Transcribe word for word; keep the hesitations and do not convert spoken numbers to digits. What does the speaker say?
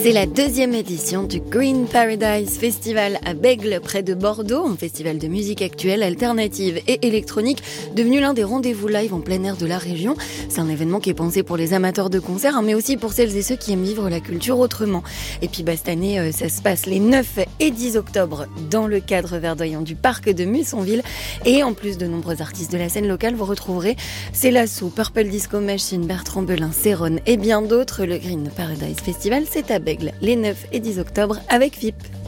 C'est la deuxième édition du Green Paradise Festival à Bègles, près de Bordeaux, un festival de musique actuelle, alternative et électronique, devenu l'un des rendez-vous live en plein air de la région. C'est un événement qui est pensé pour les amateurs de concerts, hein, mais aussi pour celles et ceux qui aiment vivre la culture autrement. Et puis bah, cette année, euh, ça se passe les neuf et dix octobre dans le cadre verdoyant du parc de Mussonville. Et en plus de nombreux artistes de la scène locale, vous retrouverez Célasso, Purple Disco Machine, Bertrand Belin, Céron et bien d'autres. Le Green Paradise Festival, c'est à Bègles les neuf et dix octobre avec V I P.